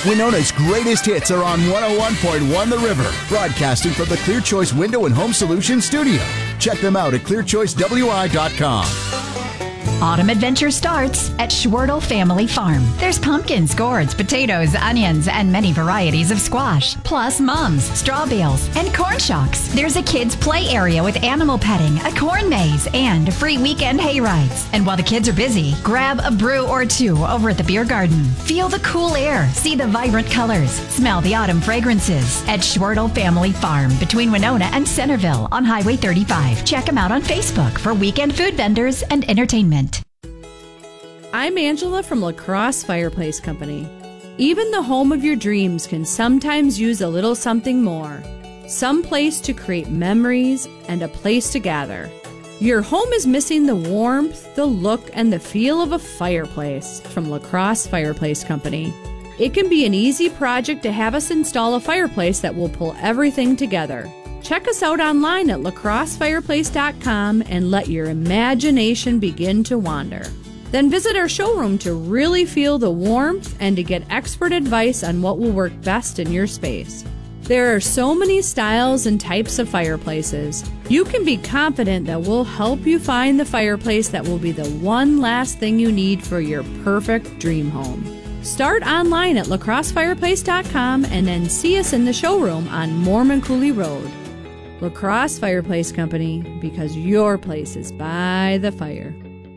Winona's greatest hits are on 101.1 The River, broadcasting from the Clear Choice Window and Home Solutions studio. Check them out at clearchoicewi.com. Autumn adventure starts at Schwartle Family Farm. There's pumpkins, gourds, potatoes, onions, and many varieties of squash, plus mums, straw bales, and corn shocks. There's a kids' play area with animal petting, a corn maze, and free weekend hay rides. And while the kids are busy, grab a brew or two over at the beer garden. Feel the cool air, see the vibrant colors, smell the autumn fragrances at Schwartle Family Farm between Winona and Centerville on Highway 35. Check them out on Facebook for weekend food vendors and entertainment. I'm Angela from La Crosse Fireplace Company. Even the home of your dreams can sometimes use a little something more. Some place to create memories and a place to gather. Your home is missing the warmth, the look, and the feel of a fireplace from La Crosse Fireplace Company. It can be an easy project to have us install a fireplace that will pull everything together. Check us out online at lacrossefireplace.com and let your imagination begin to wander. Then visit our showroom to really feel the warmth and to get expert advice on what will work best in your space. There are so many styles and types of fireplaces. You can be confident that we'll help you find the fireplace that will be the one last thing you need for your perfect dream home. Start online at lacrossefireplace.com and then see us in the showroom on Mormon Cooley Road. La Crosse Fireplace Company, because your place is by the fire.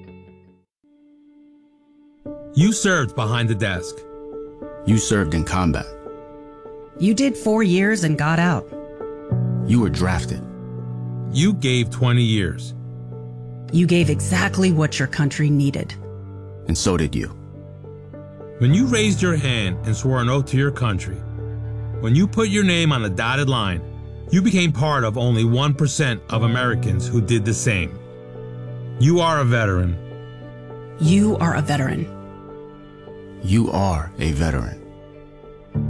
You served behind the desk. You served in combat. You did 4 years and got out. You were drafted. You gave 20 years. You gave exactly what your country needed. And so did you. When you raised your hand and swore an oath to your country, when you put your name on a dotted line, you became part of only 1% of Americans who did the same. You are a veteran. You are a veteran. You are a veteran.